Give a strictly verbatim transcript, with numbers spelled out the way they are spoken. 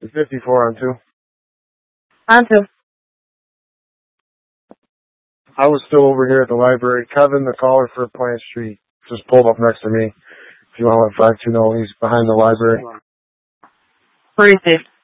fifty-four on two. On two. I was still over here at the library. Kevin, the caller for Plant Street, just pulled up next to me. If you want to let five two know, he's behind the library. Where is he?